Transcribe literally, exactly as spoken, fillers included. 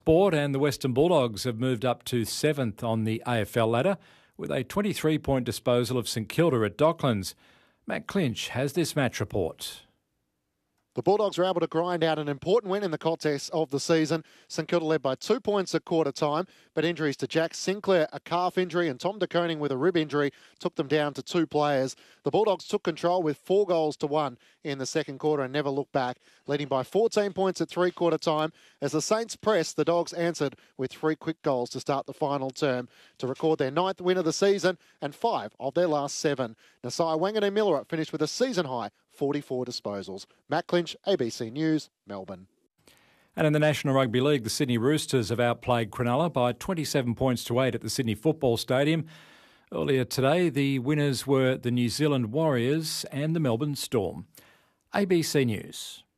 Sport and the Western Bulldogs have moved up to seventh on the A F L ladder with a twenty-three point disposal of St Kilda at Docklands. Matt Clinch has this match report. The Bulldogs were able to grind out an important win in the contest of the season. St Kilda led by two points at quarter time, but injuries to Jack Sinclair, a calf injury, and Tom De Koning with a rib injury took them down to two players. The Bulldogs took control with four goals to one in the second quarter and never looked back, leading by fourteen points at three-quarter time. As the Saints pressed, the Dogs answered with three quick goals to start the final term to record their ninth win of the season and five of their last seven. Nasai Wanganeen-Miller finished with a season-high forty-four disposals. Matt Clinch, A B C News, Melbourne. And in the National Rugby League, the Sydney Roosters have outplayed Cronulla by twenty-seven points to eight at the Sydney Football Stadium. Earlier today, the winners were the New Zealand Warriors and the Melbourne Storm. A B C News.